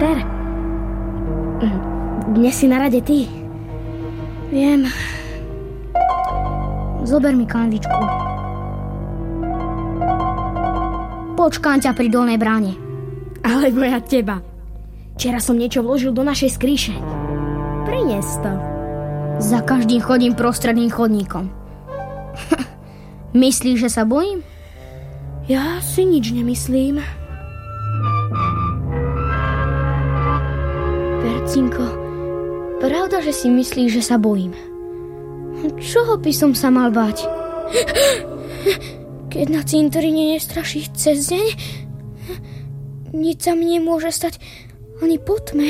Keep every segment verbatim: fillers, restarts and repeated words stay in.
Peter? Dnes si na rade ty. Viem. Zober mi kanvičku. Počkám ťa pri dolnej bráne. Alebo ja teba. Včera som niečo vložil do našej skríše. Prines to. Za každým chodím prostredným chodníkom. Myslíš, že sa bojím? Ja si nič nemyslím. Bercinko, pravda, že si myslíš, že sa bojím? Čoho by som sa mal báť? Keď na cintoríne nestraší cez deň, nič sa mi nemôže stať ani po tme.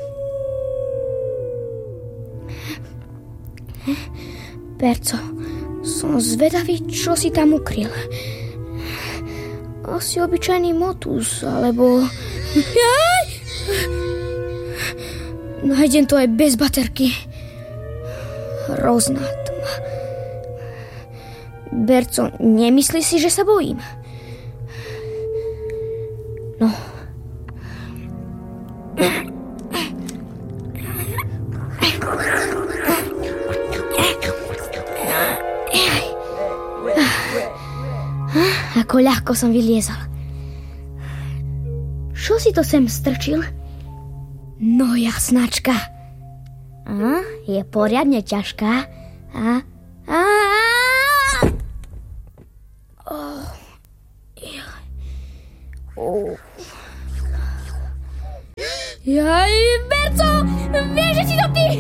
Perco, som zvedavý, čo si tam ukryl. Asi obyčajný motus, alebo... Jaj! Nájdem to aj bez baterky. Hrozná tma. Berco, nemyslí si, že sa bojím? No. Ako ľahko som vyliezol. Čo si to sem strčil? No jasnačka. A, je poriadne ťažká. A, a, a. Oh. Oh. Jaj, Berco, vieš, že si to ty?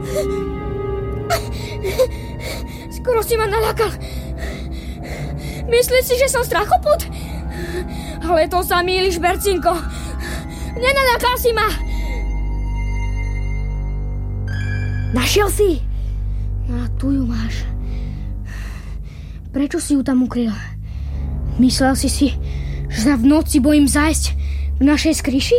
Skoro si ma naľakal. Myslíš si, že som strachoput? Ale to sa mýliš, Bercinko. Nenaľakal si ma. Našiel si? A tu ju máš. Prečo si ju tam ukryl? Myslel si si, že sa v noci bojím zájsť v našej skryši?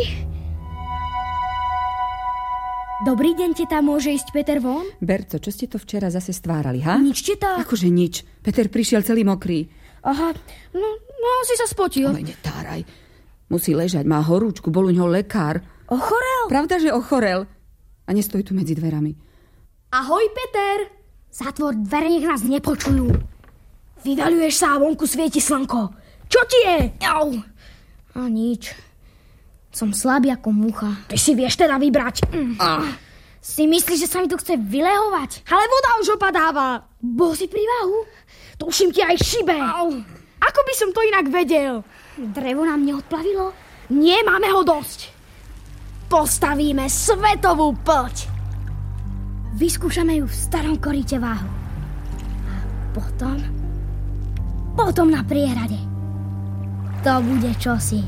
Dobrý deň, teta, môže ísť Peter von? Berco, čo ste to včera zase stvárali, ha? Nič, teta. Akože nič. Peter prišiel celý mokrý. Aha, no, no si sa spotil. Ale netáraj. Musí ležať, má horúčku, bol u ňoho lekár. Ochorel? Pravda, že ochorel. A nestojí tu medzi dverami. Ahoj, Peter. Zatvor dvere, nech nás nepočujú. Vyvaľuješ sa a vonku svieti slnko. Čo ti je? Au. A nič. Som slabý ako mucha. Ty si vieš teda vybrať. Mm. Ah. Si myslíš, že sa mi tu chce vylehovať? Ale voda už opadáva. Bol si pri váhu? Tuším ti aj šibe. Au. Ako by som to inak vedel? Drevo nám neodplavilo? Nie, máme ho dosť. Postavíme svetovú poď. Vyskúšame ju v starom koryte váhu. A potom... Potom na priehrade. To bude čosi.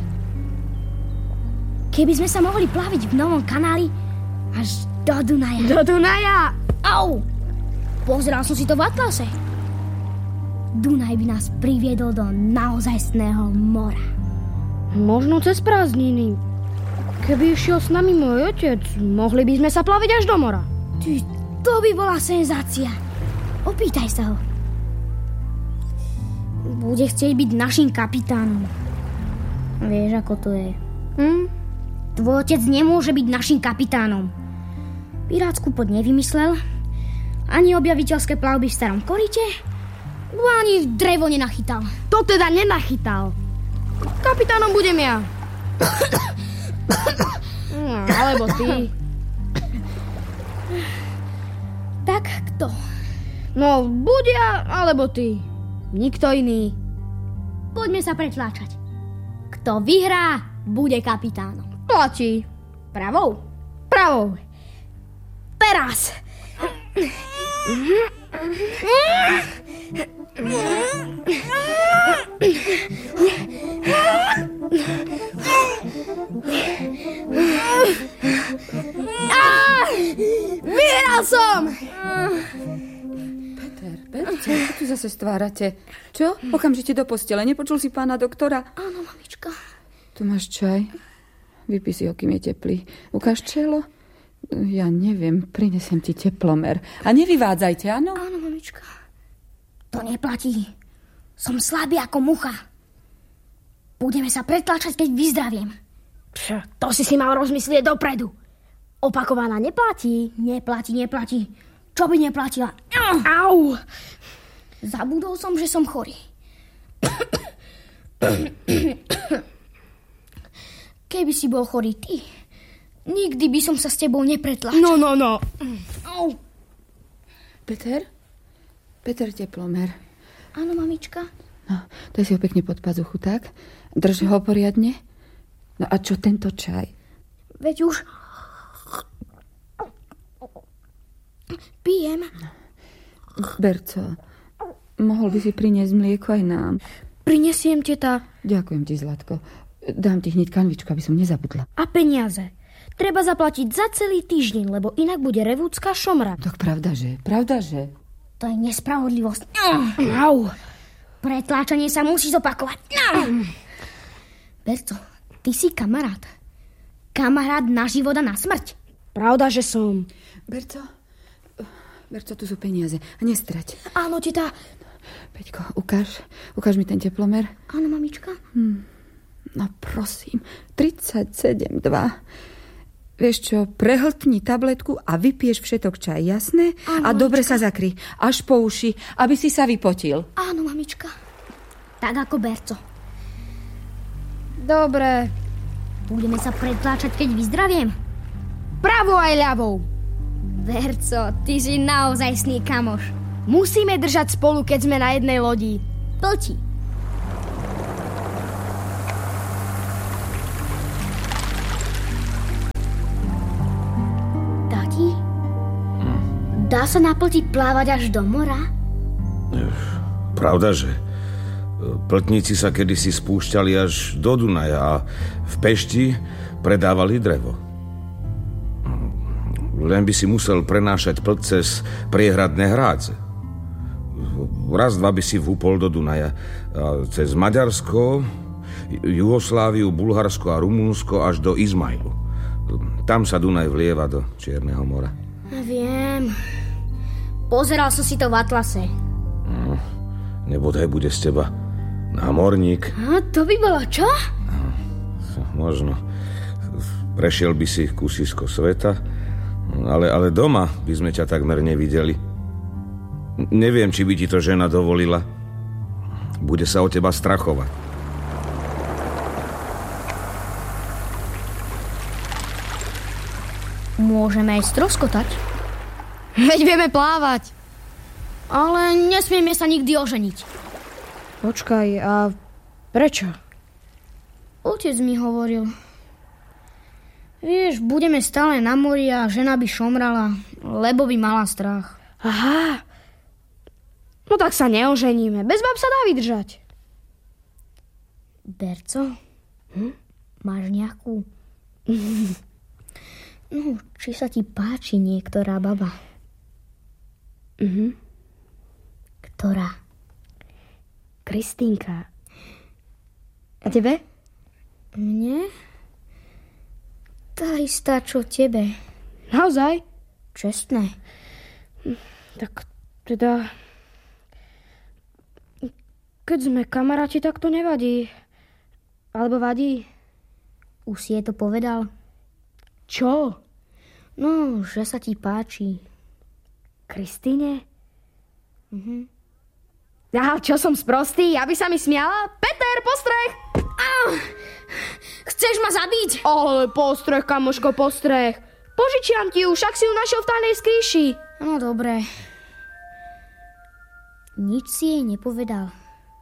Keby sme sa mohli plaviť v novom kanáli až do Dunaja. Do Dunaja? Au! Pozeral som si to v atlase. Dunaj by nás priviedol do naozajstného mora. Možno cez prázdniny. Keby išiel s nami môj otec, mohli by sme sa plaviť až do mora. Ty, to by bola senzácia. Opýtaj sa ho. Bude chcieť byť našim kapitánom. Vieš, ako to je. Hm? Tvoj otec nemôže byť našim kapitánom. Pirátsku poď nevymyslel, ani objaviteľské plavby v starom koryte, ani drevo nenachytal. To teda nenachytal. Kapitánom budem ja. No, alebo ty. Tak kto? No, buď ja, alebo ty. Nikto iný. Poďme sa pretláčať. Kto vyhrá, bude kapitánom. Platí. Pravou? Pravou. Teraz. Vyhral som! Peter, Peter, čo tu zase stvárate? Čo? Okamžite do postele. Nepočul si pána doktora? Áno, mamička. Tu máš čaj. Vypí si ho, kým je teplý. Ukáž čelo? Ja neviem, prinesem ti teplomer. A nevyvádzajte, áno? Áno, mamička. To neplatí. Som slabý ako mucha. Budeme sa pretláčať, keď vyzdraviem. Pš, to si si mal rozmyslieť dopredu. Opakovaná neplatí. Neplatí, neplatí. Čo by neplatila? Au! Zabudol som, že som chorý. Keby si bol chorý ty, nikdy by som sa s tebou nepretlačil. No, no, no. Au. Peter? Peter Teplomer. Áno, mamička? No, daj si ho pekne pod pazuchu, tak? Drž ho poriadne. No a čo tento čaj? Veď už... Pijem. Berco, mohol by si priniesť mlieko aj nám. Prinesiem, teta. Ďakujem ti, Zlatko. Dám ti hneď kanvičku, aby som nezabudla. A peniaze. Treba zaplatiť za celý týždeň, lebo inak bude revúcka šomra. Tak pravdaže, pravdaže. To je nespravodlivosť. Au. Pretláčanie sa musí zopakovať. Berco, ty si kamarát. Kamarát na život a na smrť. Pravda, že som. Berco, Berco, tu sú peniaze. A nestrať. Áno, teta. Peťko, ukáž, ukáž mi ten teplomer. Áno, mamička. Hm. No prosím, tridsaťsedem dva. Vieš čo, prehltni tabletku a vypiješ všetok čaj, jasné? Áno, a dobre sa zakry, až po uši, aby si sa vypotil. Áno, mamička. Tak ako Berco. Dobre. Budeme sa pretláčať, keď vyzdraviem. Pravo aj ľavou. Berco, ty si naozajstný kamoš. Musíme držať spolu, keď sme na jednej lodi. Toti. Tati? Hm. Dá sa na plti plávať až do mora? Pravda, že pltníci sa kedysi spúšťali až do Dunaja a v Pešti predávali drevo. Len by si musel prenášať plť cez priehradné hrádze. Raz, dva by si vhúpol do Dunaja. A cez Maďarsko, Jugosláviu, Bulharsko a Rumunsko až do Izmailu. Tam sa Dunaj vlieva do Čierneho mora. Viem. Pozeral som si to v atlase. No, nebodaj bude z teba námorník. A to by bolo čo? No, možno. Prešiel by si kusisko sveta, ale, ale doma by sme ťa takmer nevideli. Neviem, či by ti to žena dovolila. Bude sa o teba strachovať. Môžeme aj stroskotať. Veď vieme plávať. Ale nesmieme sa nikdy oženiť. Počkaj, a prečo? Otec mi hovoril. Vieš, budeme stále na mori a žena by šomrala, lebo by mala strach. Aha. No tak sa neoženíme. Bez bab sa dá vydržať. Berco, hm? Máš nejakú... No, či sa ti páči niektorá baba? Mhm. Ktorá? Kristínka. A tebe? Mne? Tá istá, čo tebe. Naozaj? Čestné. Tak teda... Keď sme kamaráti, tak to nevadí. Alebo vadí? Už si je to povedal? Čo? No, že sa ti páči. Kristíne? Mhm. Aha, čo som sprostý? Ja by sa mi smiala? Peter, postreh! Au! Chceš ma zabiť? Ale postreh, kamoško, postreh. Požičiam ti ju, však si ju našiel v tajnej skríši. No, dobre. Nič si jej nepovedal.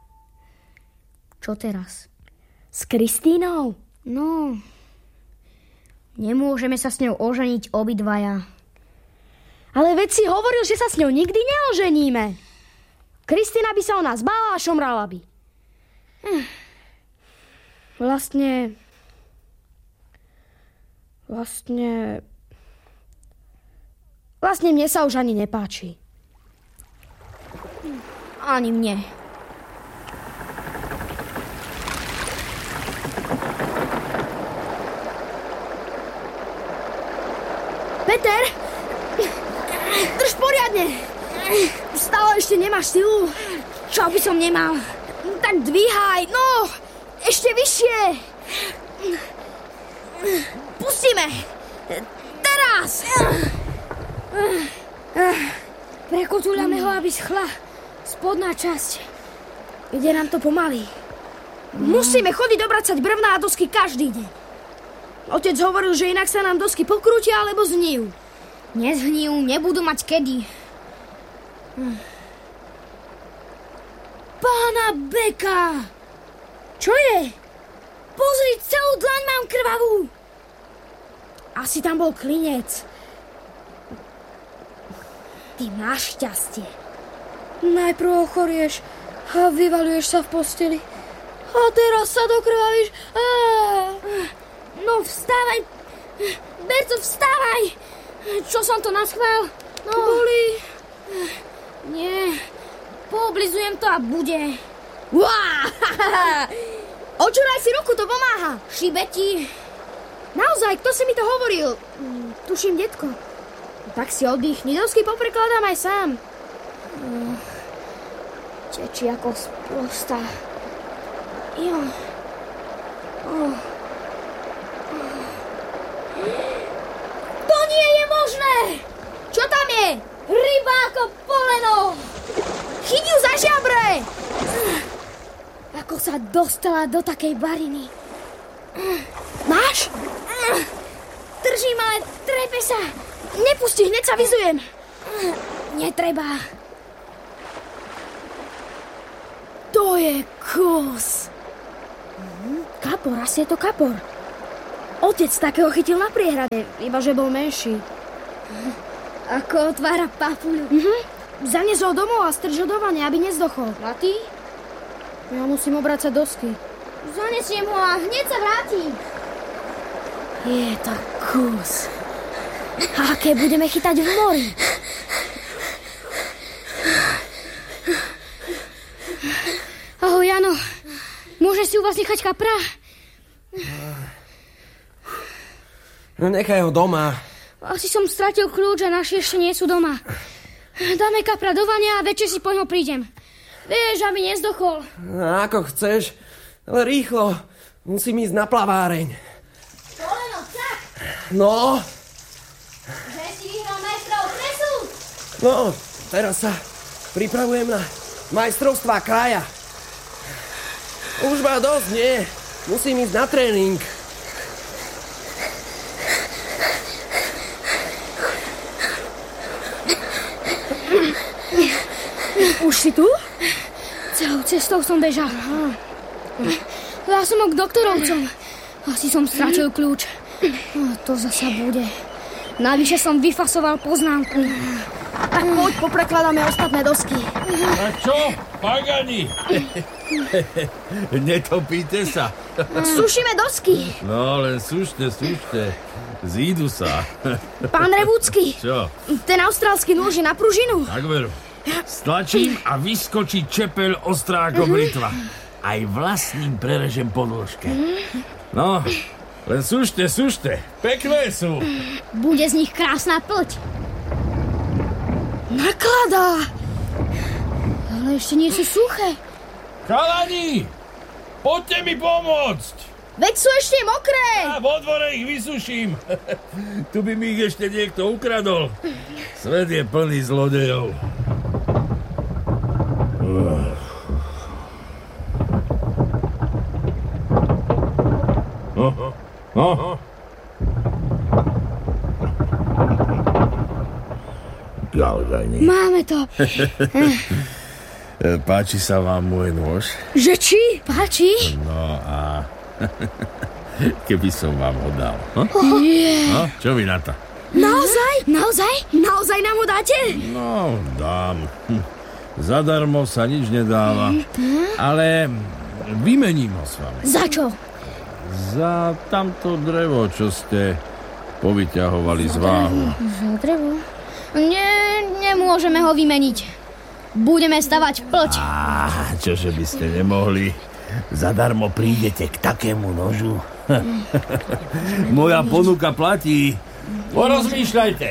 Čo teraz? S Kristínou? No, nemôžeme sa s ňou oženiť obidvaja. Ale veď si hovoril, že sa s ňou nikdy neoženíme. Kristína by sa o nás bála a šomrala by. Hm. Vlastne... Vlastne... Vlastne mne sa už ani nepáči. Ani mne. Peter! Drž poriadne! Stále ešte nemáš silu. Čo by som nemal? Tak dvíhaj, no! Ešte vyššie! Teraz! Prekotúľame ho, aby schla spodná časť. Ide nám to pomaly. Musíme chodiť obracať brevná a dosky každý deň. Otec hovoril, že inak sa nám dosky pokrútia alebo zhnijú. Nezhnijú, nebudú mať kedy. Pána Beka! Čo je? Pozri, celú dlaň mám krvavú. Asi tam bol klinec. Ty máš šťastie. Najprv ochorieš a vyvaľuješ sa v posteli. A teraz sa dokrvavíš. No vstávaj. Berco, vstávaj. Čo som to naschvál? No. Bolí. Nie. Pooblizujem to a bude. Uá! Očuraj si ruku, to pomáha. Šibe ti. Naozaj, kto si mi to hovoril? Tuším, detko. Tak si oddychni, dosky poprekladám aj sám. Tečí ako sprostá. Jo. Oh. To nie je možné! Čo tam je? Ryba ako poleno! Chyť ju za žabre! Ako sa dostala do takej bariny. Máš? Držím, ale trepe sa. Nepusti, hneď sa vyzujem. Netreba. To je kus. Kapor, asi je to kapor. Otec takého chytil na priehrade, iba že bol menší. Ako otvára papuľu. Mhm. Zanies ho domov a strž ho do vane, aby nezdochol. A ty? Ja musím obracať dosky. Zanesiem ho a hneď sa vrátim. Je to kus. A aké budeme chytať v mori? Ahoj, Jano. Môžeš si u vás nechať kapra? No nechaj ho doma. Asi som stratil kľúč a naši ešte nie sú doma. Dáme kapra do vania a večer si po ňo prídem. Vieš, aby nezdochol. Ako chceš, ale rýchlo. Musím ísť na plaváreň. Poleno, tak. No. Že si vyhral majstrov kresu? No, teraz sa pripravujem na majstrovstvá kraja. Už ma dosť, nie? Musím ísť na tréning. Už si tu? Celou cestou som bežal. Ja som k doktorovcom. Asi som stratil kľúč. To zasa bude. Navyše som vyfasoval poznámku. Tak poď, poprekladáme ostatné dosky. A čo? Pagani? Netopíte sa? Sušíme dosky. No, len sušte, sušte. Zídu sa. Pán Revúcky. Čo? Ten austrálsky nôž je na pružinu. Tak veru. Stlačím a vyskočí čepeľ ostrá ako britva. Aj vlastním prerežem podĺžke. No, len sušte, sušte. Pekné sú. Bude z nich krásna plť. Nakladá. Ale ešte nie sú suché. Chalani, poďte mi pomôcť. Veď sú ešte mokré. A vo dvore ich vysuším. Tu by mi ich ešte niekto ukradol. Svet je plný zlodejov. Aha, aha. Galgani. Máme to. Páči sa vám môj nôž? Že či? Páči? No a keby som vám ho dal. Hm? Yeah. No, čo vy na to? Naozaj? Naozaj? Naozaj nám ho dáte? No, dám. Hm. Zadarmo sa nič nedáva. Ale vymením ho s vami. Za čo? Za tamto drevo, čo ste povyťahovali z váhu. Za drevo? Nie, nemôžeme ho vymeniť. Budeme stavať plť. Á, čože by ste nemohli? Zadarmo prídete k takému nožu. Moja ponuka platí. Porozmýšľajte.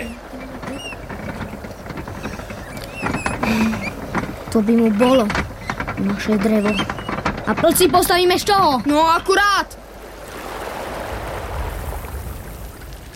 To by mu bolo. Naše drevo. A plť si postavíme z čoho? No akurát.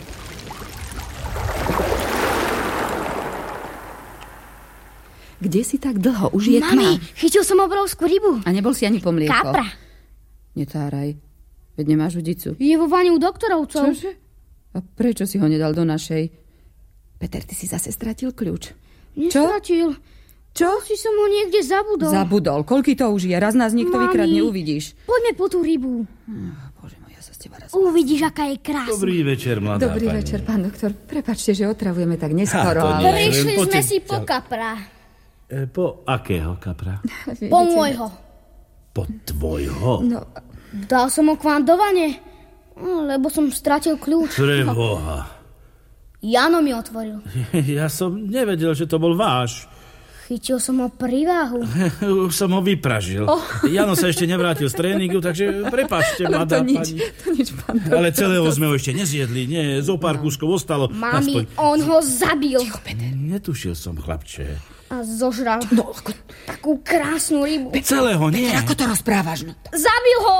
Kde si tak dlho? Už je Mami, tma. chytil som obrovskú rybu. A nebol si ani po mlieko? Kapra. Netáraj. Veď nemáš udicu. Je vo vani u doktorovcov. Čože? A prečo si ho nedal do našej? Peter, ty si zase stratil kľúč. Nestratil. Čo? Si som ho niekde zabudol. Zabudol. Koľký to už je? Raz nás niekto Mami. vykradne, uvidíš. Poďme po tú rybu. Oh, Bože môj, ja sa z teba raz... Uvidíš, aká je krásna. Dobrý večer, mladá Dobrý pani. večer, pán doktor. Prepáčte, že otravujeme tak neskoro. Ha, to nie. ale... Prišli Len sme poďte- si po kapra. E, po akého kapra? Po môjho. Po tvojho? No, Dal som ho k vám do vane, lebo som stratil kľúč. Preboha. Jano mi otvoril. Ja som nevedel, že to bol váš. Chytil som ho pri váhu. Už som ho vypražil. Oh. Jano sa ešte nevrátil z tréningu, takže prepáčte, ale mladá to nič, pani. to nič, pán doktor. Ale celého sme ho ešte nezjedli. Nie, zo pár kúskov ostalo. Mami, on ho zabil. Netušil som, chlapče. A zožral No, ako, takú krásnu rybu. Celého nie. ako to rozprávaš? No? Zabil ho!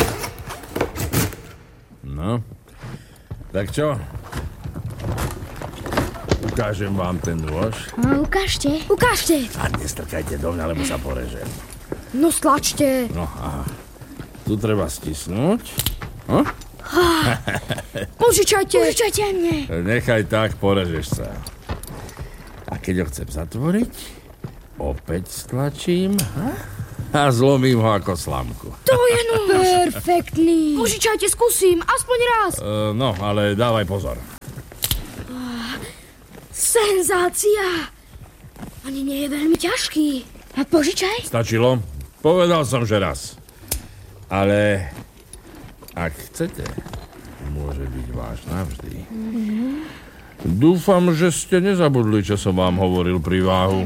No, tak čo? Ukážem vám ten nôž. No, ukážte. Ukážte. A nestrkajte do mňa, lebo sa porežem. No, stlačte. No, aha. Tu treba stisnúť. No? Požičajte. Požičajte mne. Nechaj tak, porežeš sa. A keď ho chcem zatvoriť, opäť stlačím a zlomím ho ako slamku. To je no. Perfektný. Požičajte, skúsim. Aspoň raz. Uh, no, ale dávaj pozor. Senzácia. Ani nie je veľmi ťažký. A požičaj. Stačilo? Povedal som, že raz. Ale ak chcete, môže byť váš navždy. Mm-hmm. Dúfam, že ste nezabudli, čo som vám hovoril pri váhu.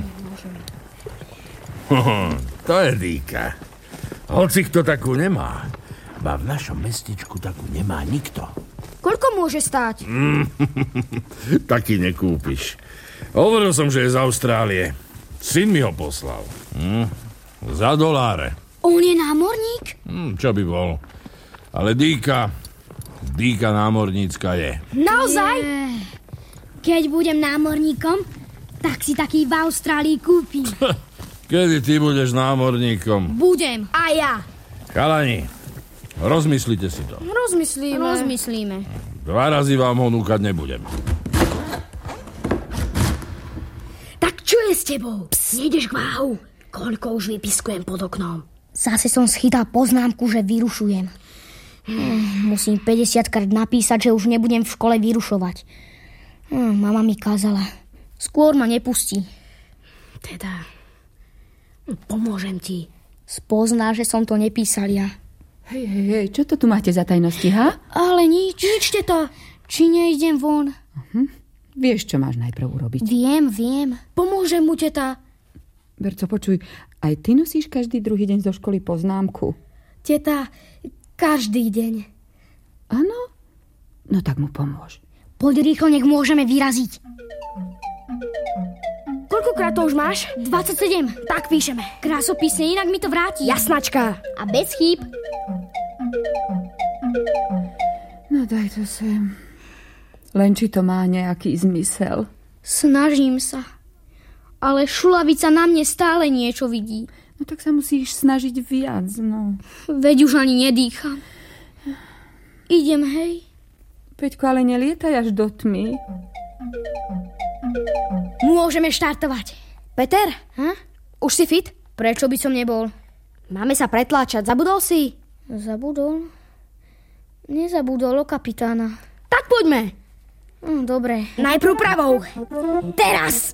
To je dýka. Hoci kto takú nemá, ba v našom mestečku takú nemá nikto. Koľko môže stáť? Mm, taký nekúpiš. Hovoril som, že je z Austrálie. Syn mi ho poslal. Mm, za doláre. On je námorník? Mm, čo by bol. Ale dýka, dýka námornícka je. Naozaj? Je. Keď budem námorníkom, tak si taký v Austrálii kúpim. Kedy ty budeš námorníkom? Budem. A ja. Chalani, rozmyslite si to. Rozmyslíme. Rozmyslíme. Dva razy vám ho núkať nebudem. Tak čo je s tebou? Psst, nejdeš k váhu. Koľko už vypiskujem pod oknom. Zase som schytal poznámku, že vyrušujem. Hm, musím päťdesiatkrát napísať, že už nebudem v škole vyrušovať. Hm, mama mi kázala. Skôr ma nepustí. Teda, pomôžem ti. Spozná, že som to nepísal ja. Hej, hej, hej, čo to tu máte za tajnosti, ha? Ale nič. Ničte to. Či nejdem von? Uh-huh. Vieš, čo máš najprv urobiť. Viem, viem. Pomôžem mu, teta. Berco, počuj, aj ty nosíš každý druhý deň zo školy poznámku. Teta, každý deň. Áno? No tak mu pomôž. Poď rýchlo, nech môžeme vyraziť. Koľkokrát to už máš? dvadsaťsedem. Tak píšeme. Krásopisne, inak mi to vráti. Jasnačka. A bez chýb. No daj to sem. Len či to má nejaký zmysel. Snažím sa. Ale šulavica na mne stále niečo vidí. No tak sa musíš snažiť viac, no. Veď už ani nedýcham. Idem, hej. Peťko, ale nelietaj až do tmy. Môžeme štartovať. Peter, hm? Už si fit? Prečo by som nebol? Máme sa pretláčať. Zabudol si? Zabudol? Nezabudol o kapitána. Tak poďme. Mm, dobre. Najprv pravou. Teraz.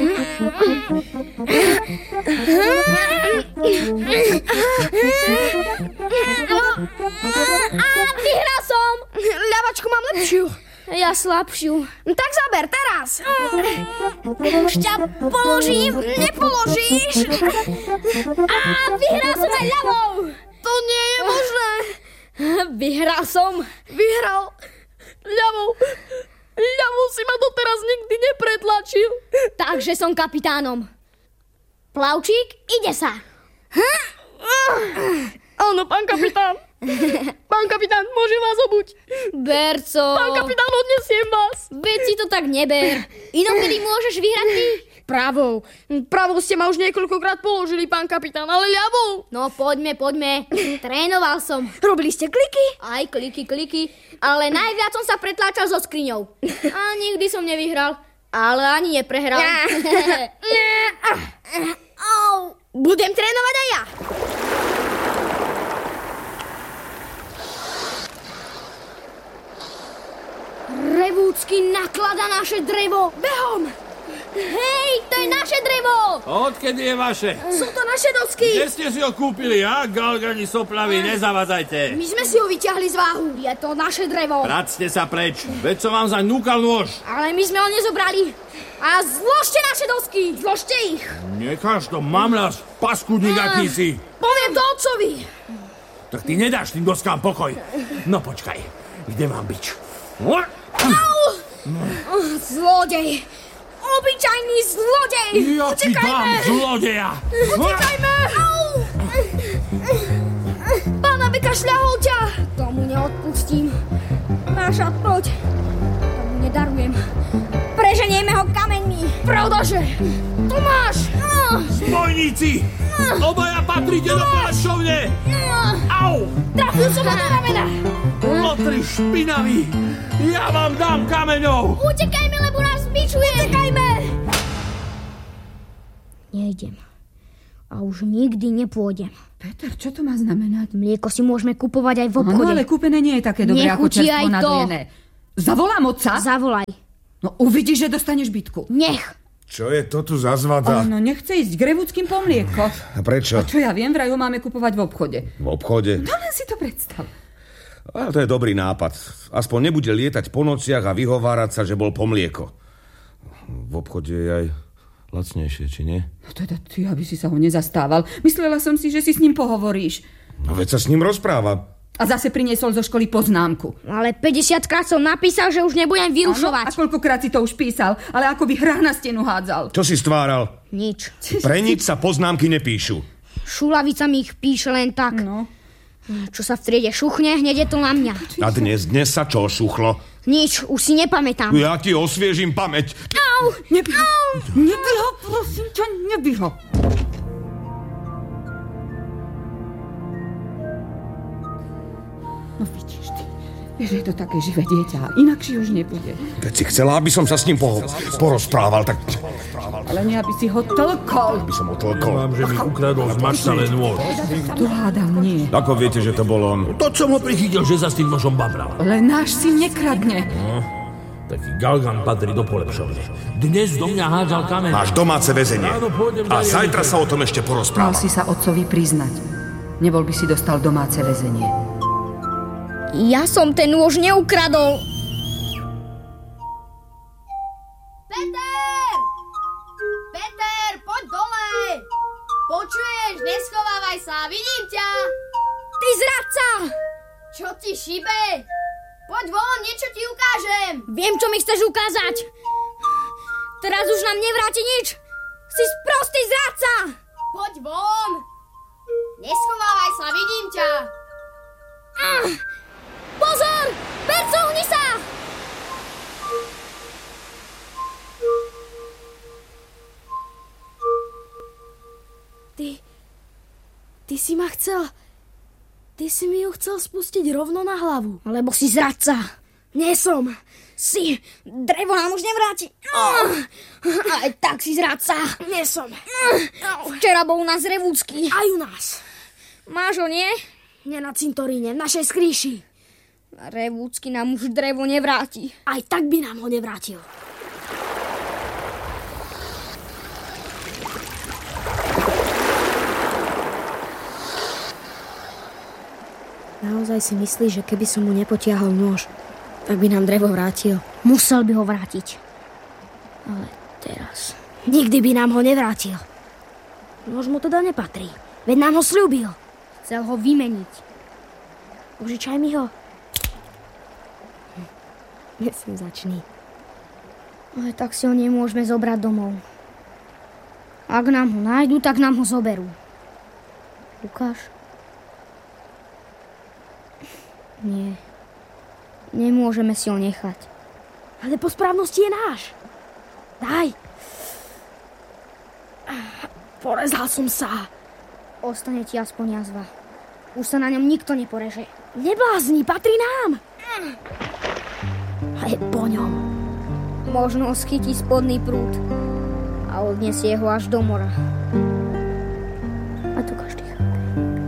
A vyhral som. Ľavačku mám lepšiu. Ja slabšiu. Tak zaber, teraz. Už ťa položím, nepoložíš. A vyhral som aj ľavou. To nie je možné. Vyhral som. Vyhral ľavou. Ľavou si ma doteraz nikdy nepretlačil. Takže som kapitánom. Plavčík, ide sa. Áno, pán kapitán. Pán kapitán, môžem vás obuť? Berco. Pán kapitán, odnesiem vás. Veď si to tak neber. Inokedy môžeš vyhrať ty. Pravou. Pravou ste ma už niekoľkokrát položili, pán kapitán, ale ľavou. No poďme, poďme. Trénoval som. Robili ste kliky? Aj kliky, kliky. Ale najviac som sa pretláčal so skriňou. A nikdy som nevyhral. Ale ani neprehral. Budem trénovať aj ja. Revúcky naklada naše drevo. Behom! Hej, to je naše drevo. Odkedy je vaše? Sú to naše dosky. Kde ste si ho kúpili, a? Galgani soplaví, nezavadzajte. My sme si ho vyťahli z váhu. Je to naše drevo. Vracte sa preč. Veď som vám zaň núkal nôž. Ale my sme ho nezobrali. A zložte naše dosky. Zložte ich. Nekáž to, mamľas, paskudník akýsi. Poviem to otcovi. Tak ty nedáš tým doskám pokoj. No počkaj, kde mám bič? Au! Zlodej. Obyčajný zlodej! Ja ti dám zlodeja! Utekajme! Pána Beka šľahol ťa! Tomu neodpustím. Máša, poď. Tomu nedarujem. Preženieme ho kameňmi. Pravdaže? Tu máš! Zbojníci! Obaja patríte do palačovne! Au! Trafil som ho do ramena! Lotri špinaví! Ja vám dám kameňov! Utekajme, lebo nás bičuje. Utekajme! Nejdem. A už nikdy nepôjdem. Peter, čo to má znamenať? Mlieko si môžeme kupovať aj v obchode. No, ale kúpené nie je také dobré ako Nechutí čerstvo aj to. nadojené. Zavolám otca? Zavolaj. No uvidíš, že dostaneš bitku. Nech. Čo je to tu za zvada? Ono nechce ísť k revúckým po mlieko. A prečo? A čo ja viem, vraj ho máme kupovať v obchode. V obchode? No len si to predstav. Ale to je dobrý nápad. Aspoň nebude lietať po nociach a vyhovárať sa, že bol po mlieko. V obchode je aj lacnejšie, či nie? No teda ty, aby si sa ho nezastával. Myslela som si, že si s ním pohovoríš. No veď sa s ním rozpráva. A zase priniesol zo školy poznámku. Ale päťdesiatkrát som napísal, že už nebudem Áno, vyrušovať. a koľkokrát si to už písal, ale ako by hrách na stenu hádzal. Čo si stváral? Nič. Pre nič sa poznámky nepíšu. Šulavica mi ich píše len tak. No. Čo sa v triede šuchne, hneď je to na mňa. A dnes, dnes sa čo šuchlo? Nič, už si nepamätám. Ja ti osviežim pamäť. Au! Nebi ho, nebi ho, prosím ťa, nebi ho. No vidíš ty, vieš, že je to také živé dieťa, inakšie už nebude. Keď si chcela, aby som sa s ním poho- porozprával, tak... Ale nie, aby si ho tlkol. Aby som ho tlkol. Mám, že mi ukradol z maštale nôž. Tu hádam, nie. Ako viete, že to bol on? To, čo ho prichytil, že sa s tým nožom babral. Len náš si nekradne. No, taký galgan patrí do polepšovne. Dnes do mňa hádzal kameň. Máš domáce väzenie. Áno, pôjdem A ďalej. zajtra sa o tom ešte Mal porozprávam. si sa otcovi priznať. Nebol by si dostal domáce väzenie. Ja som ten nôž neukradol. Peter! Peter, poď dole! Počuješ, neschovávaj sa, vidím ťa! Ty zradca! Čo ti šibe? Poď von, niečo ti ukážem! Viem, čo mi chceš ukázať. Teraz už nám nevráti nič. Si sprostý zradca! Poď von! Neschovávaj sa, vidím ťa! Ah! Pozor! Percohni sa! Ty... Ty si ma chcel... Ty si mi ju chcel spustiť rovno na hlavu. Lebo si zradca. Nie som. Si. Drevo nám už nevráti. Oh. Aj tak si zradca. Nie som. Včera bol u nás Revúcky. Aj u nás. Máš ho, nie? Nie na cintoríne, v našej skríši. Revúcky nám už drevo nevráti. Aj tak by nám ho nevrátil. Naozaj si myslíš, že keby som mu nepotiahol nôž, tak by nám drevo vrátil? Musel by ho vrátiť. Ale teraz... Nikdy by nám ho nevrátil. Nôž mu teda nepatrí. Veď nám ho sľúbil. Chcel ho vymeniť. Požičaj mi ho. Nesem začni. Ale tak si ho nemôžeme zobrať domov. Ak nám ho nájdu, tak nám ho zoberú. Ukáž. Nie. Nemôžeme si ho nechať. Ale po správnosti je náš. Daj. Porezal som sa. Ostane ti aspoň jazva. Už sa na ňom nikto neporeže. Neblázni, patrí nám. A je po ňom. Možno ho schytí spodný prúd a odniesie ho až do mora.